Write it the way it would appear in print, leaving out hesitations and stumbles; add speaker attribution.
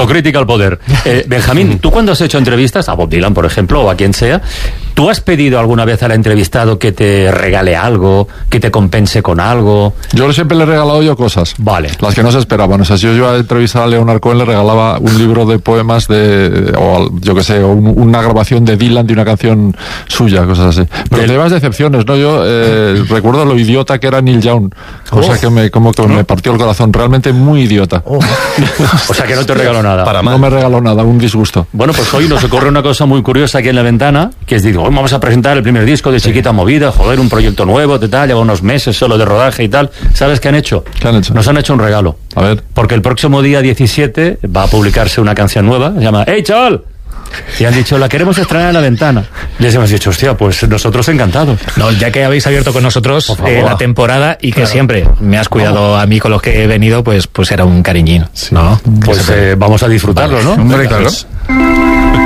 Speaker 1: Autocrítica al poder. Benjamín, tú cuando has hecho entrevistas, a Bob Dylan, por ejemplo, o a quien sea, ¿tú has pedido alguna vez al entrevistado que te regale algo, que te compense con algo?
Speaker 2: Yo siempre le he regalado yo cosas.
Speaker 1: Vale.
Speaker 2: Las que no se esperaban. O sea, si yo iba a entrevistar a Leonard Cohen, le regalaba un libro de poemas o yo que sé, o una grabación de Dylan de una canción suya, cosas así. Pero te llevas decepciones, ¿no? Yo recuerdo lo idiota que era Neil Young, cosa que me partió el corazón. Realmente muy idiota.
Speaker 1: O sea, que no te regaló nada.
Speaker 2: No me regaló nada, un disgusto.
Speaker 1: Bueno, pues hoy nos ocurre una cosa muy curiosa aquí en La Ventana, que es, digo, hoy vamos a presentar el primer disco de Chiquita Movida, joder, un proyecto nuevo, tal, lleva unos meses solo de rodaje y tal. ¿Sabes qué han hecho?
Speaker 2: ¿Qué han hecho?
Speaker 1: Nos han hecho un regalo.
Speaker 2: A ver.
Speaker 1: Porque el próximo día 17 va a publicarse una canción nueva, se llama ¡Hey, chaval! Y han dicho, la queremos estrenar en La Ventana. Les hemos dicho, hostia, pues nosotros encantados.
Speaker 3: No, ya que habéis abierto con nosotros la temporada y que siempre me has cuidado a mí con los que he venido, pues era un cariñín, ¿no?
Speaker 1: Pues vamos a disfrutarlo, ¿no?
Speaker 4: Hombre, claro.